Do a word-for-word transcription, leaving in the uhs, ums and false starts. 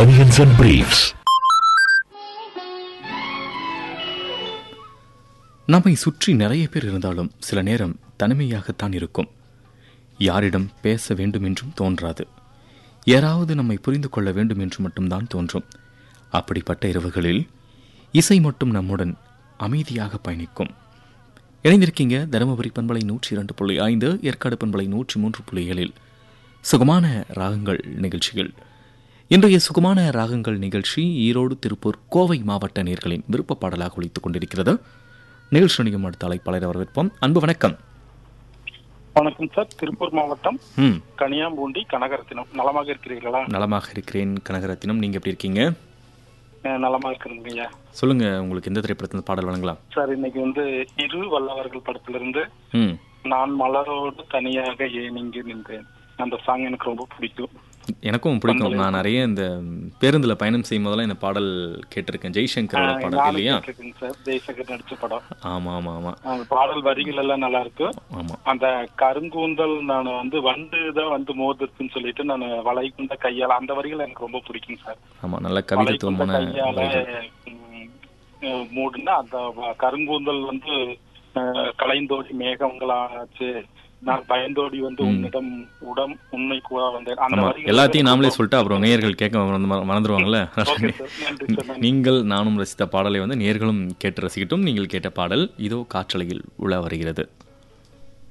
Bunions and Briefs. நம்மை சுற்றி நிறைய பேர் இருந்தாலும் சில நேரம் தனிமையாகத்தான் இருக்கும். யாரிடம் பேச வேண்டும் என்றும் தோன்றாது. யாராவது நம்மை புரிந்து கொள்ள வேண்டும் என்று மட்டும்தான் தோன்றும். அப்படிப்பட்ட இரவுகளில் இசை மட்டும் நம்முடன் அமைதியாக பயணிக்கும். இணைந்திருக்கீங்க தருமபுரி பண்பலை நூற்றி இரண்டு புள்ளி ஐந்து, ஏற்காடு பண்பலை நூற்றி மூன்று புள்ளி ஏழில் சுகமான ராகங்கள் நிகழ்ச்சிகள். இன்றைய சுகமான ராகங்கள் நிகழ்ச்சி ஈரோடு, திருப்பூர், கோவை மாவட்ட நேயர்களின் விருப்ப பாடலாக ஒலித்துக் கொண்டிருக்கிறது. நிகழ்ச்சி நிகழ்ச்சி அடுத்த அழைப்பாளரை வரவேற்போம். அன்பு வணக்கம். வணக்கம் சார். திருப்பூர் மாவட்டம் கனியாம்பூண்டி கனகரத்தினம். நலமாக இருக்கிறீர்களா? நலமாக இருக்கிறேன் கனகரத்தினம். நீங்க எப்படி இருக்கீங்க? நலமா இருக்கிறீங்க. சொல்லுங்க, உங்களுக்கு எந்த திரைப்படத்துல பாடல் வழங்கலாம்? சார், இன்னைக்கு வந்து இரு வல்லவர்கள் படத்திலிருந்து நான் மலரோடு தனியாக ஏன் இங்கு நின்றேன் அந்த சாங் எனக்கு ரொம்ப பிடிக்கும். எனக்கும் பிடிக்கும். நான் நிறைய இந்த பேருந்துல பயணம் செய்யும் போதெல்லாம் இந்த பாடல் கேட்டிருக்கேன். ஜெய்சங்கரோட பாடல் இல்லையா? ஜெய்சங்கர் நடிச்ச படம். ஆமா ஆமா ஆமா. அந்த பாடல் வரிகள் எல்லாம் நல்லா இருக்கு. ஆமா. அந்த கருங்கூந்தல் நான் வந்து வந்து தான் வந்து மோதிருக்குன்னு சொல்லிட்டு நான் வளைகுண்ட கையால அந்த வரிகள் எனக்கு ரொம்ப பிடிக்கும் சார். ஆமா, நல்ல கவிதைத்துவமான மூடுன்னா அந்த கருங்கூந்தல் வந்து கலைந்தோடி மேகங்களாச்சு, நான் பயந்தோடி வந்து உன்னிடம் உடம் உண்மை கூட வந்தேன். எல்லாத்தையும் நாமளே சொல்லிட்டு அப்புறம் நேயர்கள் கேட்க மறந்துடுவாங்கல்ல. நீங்கள் நானும் ரசித்த பாடலை வந்து நேயர்களும் கேட்டு ரசிக்கட்டும். நீங்கள் கேட்ட பாடல் இதோ காற்றலையில் உலா வருகிறது.